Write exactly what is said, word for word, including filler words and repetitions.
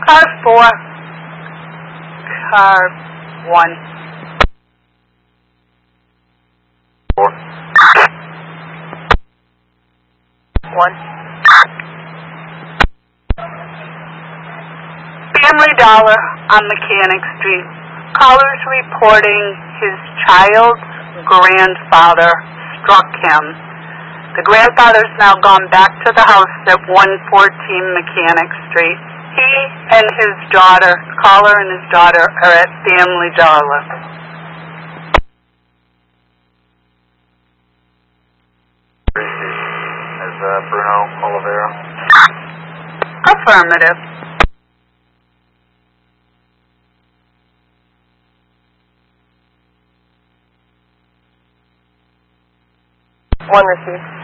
Car four. Car one. Four. One. Family Dollar on Mechanic Street. Callers reporting his child's grandfather struck him. The grandfather's now gone back to the house at one fourteen Mechanic Street. He and his daughter, caller and his daughter, are at Family Dollar. Is uh, Bruno Oliveira? Affirmative. One received.